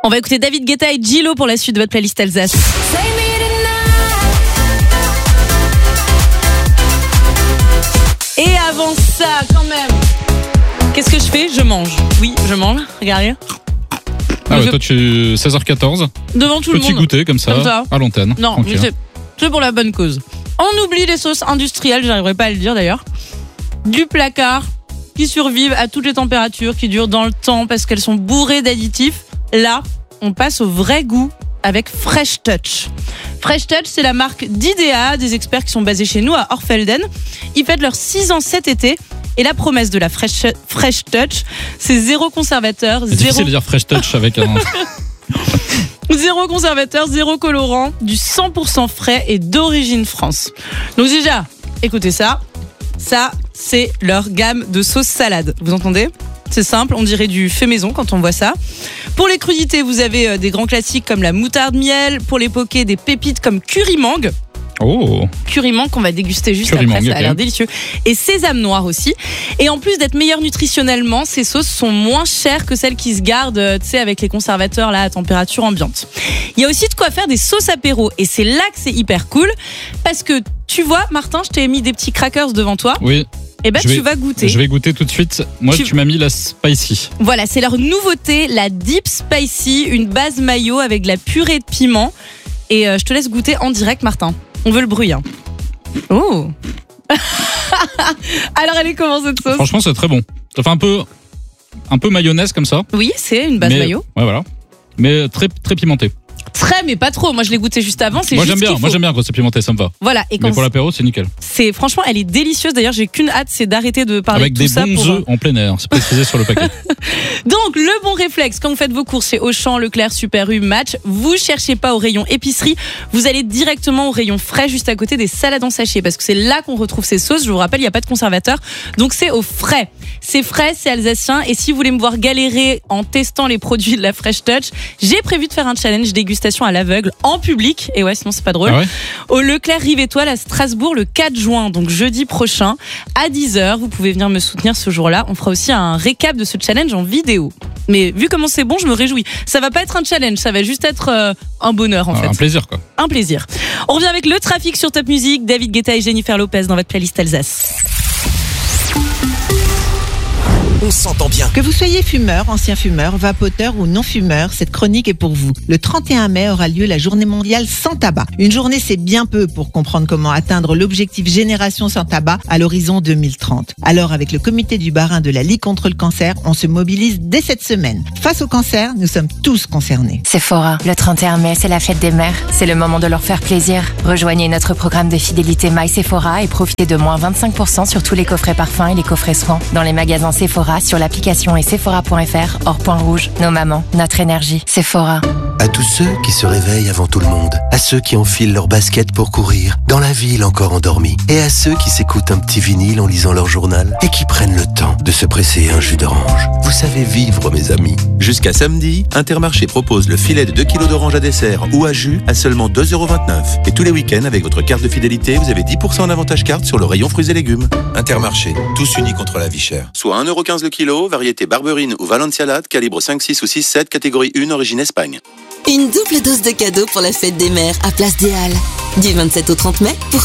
On va écouter David Guetta et Gillo pour la suite de votre playlist Alsace. Et avant ça, quand même, qu'est-ce que je fais ? Je mange. Oui, je mange. Regardez. Ah ouais, toi tu 16h14. Devant tout le monde. Petit goûter comme ça, à l'antenne. Non, mais c'est pour la bonne cause. On oublie les sauces industrielles, j'arriverai pas à le dire d'ailleurs. Du placard, qui survivent à toutes les températures, qui durent dans le temps parce qu'elles sont bourrées d'additifs. Là, on passe au vrai goût avec Fresh Touch. Fresh Touch, c'est la marque d'IDEA, des experts qui sont basés chez nous à Orfelden. Ils fêtent leurs 6 ans cet été. Et la promesse de la Fresh Touch, c'est zéro conservateur, c'est difficile de dire Fresh Touch avec un... Zéro conservateur, zéro colorant, du 100% frais et d'origine France. Donc déjà, écoutez ça. Ça, c'est leur gamme de sauces salades. Vous entendez ? C'est simple, on dirait du fait maison quand on voit ça. Pour les crudités, vous avez des grands classiques comme la moutarde miel. Pour les pokés, des pépites comme curry mangue. Oh. Curry mangue qu'on va déguster juste curry après, mangue, ça a l'air délicieux. Et sésame noir aussi. Et en plus d'être meilleures nutritionnellement, ces sauces sont moins chères que celles qui se gardent, tu sais, avec les conservateurs là à température ambiante. Il y a aussi de quoi faire des sauces apéro. Et c'est là que c'est hyper cool. Parce que, tu vois, Martin, je t'ai mis des petits crackers devant toi. Oui. Et ben tu vas goûter. Je vais goûter tout de suite. Moi, tu m'as mis la spicy. Voilà, c'est leur nouveauté, la deep spicy, une base mayo avec de la purée de piment. Et je te laisse goûter en direct, Martin. On veut le bruit. Hein. Oh. Alors, elle est comment cette sauce ? Franchement, c'est très bon. Ça fait un peu mayonnaise comme ça. Oui, c'est une base mayo. Ouais, voilà. Mais très, très pimenté. Très, mais pas trop. Moi, je l'ai goûté juste avant. C'est moi, juste j'aime bien. Moi, j'aime bien quand c'est pimenté, ça me va. Voilà. Et quand mais pour l'apéro, c'est nickel. C'est franchement, elle est délicieuse. D'ailleurs, j'ai qu'une hâte, c'est d'arrêter de parler avec de tout ça. Avec des bons œufs en plein air. C'est précisé sur le paquet. Donc, le bon réflexe quand vous faites vos courses chez Auchan, Leclerc, Super U, Match, vous cherchez pas au rayon épicerie. Vous allez directement au rayon frais, juste à côté des salades en sachet, parce que c'est là qu'on retrouve ces sauces. Je vous rappelle, il n'y a pas de conservateur. Donc, c'est au frais. C'est frais, c'est alsacien. Et si vous voulez me voir galérer en testant les produits de la Fresh Touch, j'ai prévu de faire un challenge dégustation à l'aveugle en public. Et ouais, sinon c'est pas drôle. Ah ouais, au Leclerc Rive-Étoile à Strasbourg le 4 juin, donc jeudi prochain à 10h. Vous pouvez venir me soutenir ce jour-là. On fera aussi un récap de ce challenge en vidéo. Mais vu comment c'est bon, je me réjouis. Ça va pas être un challenge, ça va juste être un bonheur en fait. Un plaisir quoi. Un plaisir. On revient avec le trafic sur Top Music, David Guetta et Jennifer Lopez dans votre playlist Alsace. On s'entend bien. Que vous soyez fumeur, ancien fumeur, vapoteur ou non-fumeur, cette chronique est pour vous. Le 31 mai aura lieu la journée mondiale sans tabac. Une journée, c'est bien peu pour comprendre comment atteindre l'objectif génération sans tabac à l'horizon 2030. Alors, avec le comité du Bas-Rhin de la Ligue contre le cancer, on se mobilise dès cette semaine. Face au cancer, nous sommes tous concernés. Sephora, le 31 mai, c'est la fête des mères. C'est le moment de leur faire plaisir. Rejoignez notre programme de fidélité My Sephora et profitez de moins 25% sur tous les coffrets parfums et les coffrets soins. Dans les magasins Sephora, sur l'application et Sephora.fr, hors point rouge. Nos mamans, notre énergie. Sephora. À tous ceux qui se réveillent avant tout le monde, à ceux qui enfilent leurs baskets pour courir, dans la ville encore endormie, et à ceux qui s'écoutent un petit vinyle en lisant leur journal et qui prennent le temps de se presser un jus d'orange. Vous savez vivre, mes amis. Jusqu'à samedi, Intermarché propose le filet de 2 kg d'orange à dessert ou à jus à seulement 2,29 €. Et tous les week-ends, avec votre carte de fidélité, vous avez 10% en avantage carte sur le rayon fruits et légumes. Intermarché, tous unis contre la vie chère. Soit 1,15 € le kilo, variété Barberine ou Valencialade, calibre 5, 6 ou 6, 7, catégorie 1, origine Espagne. Une double dose de cadeaux pour la fête des mères à Place des Halles. Du 27 au 30 mai, pour